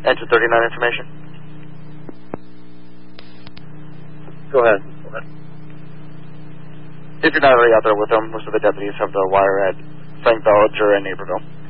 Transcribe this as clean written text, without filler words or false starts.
Engine 39 information. Go ahead. If you're not already out there with them, most of the deputies have the wire at Frank Bellinger and Naperville.